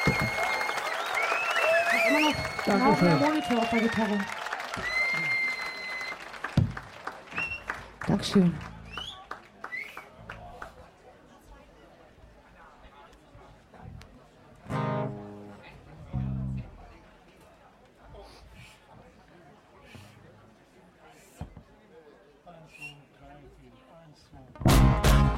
Immer noch Dankeschön. mehr Monitor auf der Gitarre. Dankeschön.